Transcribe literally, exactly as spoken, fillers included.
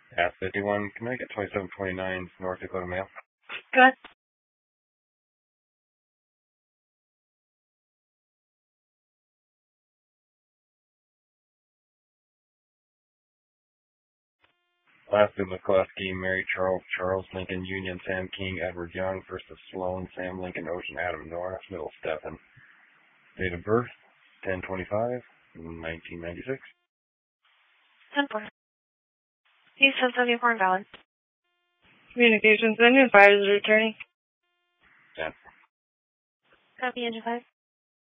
F fifty-one, can I get twenty-seven twenty-nine North Dakota Mail? Go ahead. Lastly, McCluskey, Mary Charles, Charles Lincoln, Union, Sam King, Edward Young, First of Sloan, Sam Lincoln, Ocean, Adam Norris, Middle Stephen. Date of birth, ten twenty-five, nineteen ninety-six. ten four. He's ten seventy-four valid. Communications, any advisor attorney? ten. Copy, engine five.